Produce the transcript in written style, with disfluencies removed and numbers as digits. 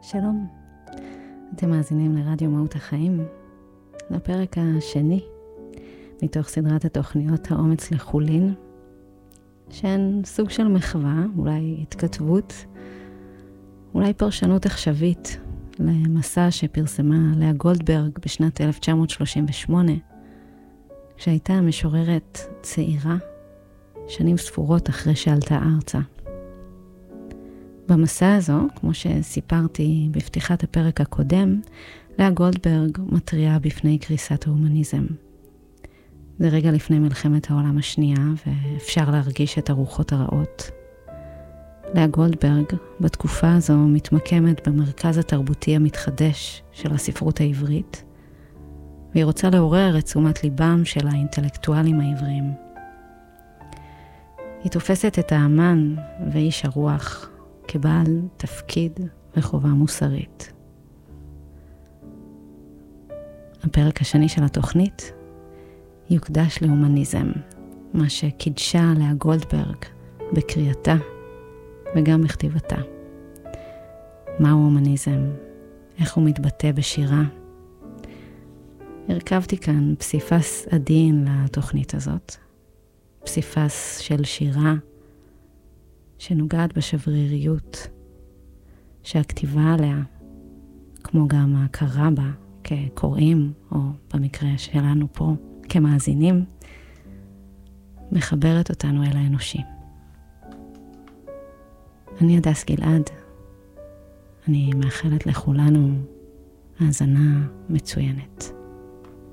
שלום, אתם מאזינים לרדיו מהות החיים, לפרק השני מתוך סדרת התוכניות האומץ לחולין, שהן סוג של מחווה, אולי התכתבות, אולי פרשנות עכשווית למסע שפרסמה לאה גולדברג בשנת 1938, כשהייתה משוררת צעירה, שנים ספורות אחרי שעלתה ארצה. במסע הזו, כמו שסיפרתי בפתיחת הפרק הקודם, לאה גולדברג מתריעה בפני קריסת ההומניזם. זה רגע לפני מלחמת העולם השנייה, ואפשר להרגיש את הרוחות הרעות. לאה גולדברג בתקופה הזו מתמקמת במרכז התרבותי המתחדש של הספרות העברית, והיא רוצה לעורר את תשומת ליבם של האינטלקטואלים העבריים. היא תופסת את האמן ואיש הרוח כבעל תפקיד וחובה מוסרית. הפרק השני של התוכנית יוקדש להומניזם, מה שקידשה לאה גולדברג בקריאתה וגם בכתיבתה. מהו הומניזם? איך הוא מתבטא בשירה? הרכבתי כאן פסיפס עדין לתוכנית הזאת, פסיפס של שירה שנוגעת בשבריריות, שהכתיבה עליה, כמו גם ההכרה בה כקוראים, או במקרה שלנו פה כמאזינים, מחברת אותנו אל האנושי. אני הדס גלעד, אני מאחלת לכולנו האזנה מצוינת.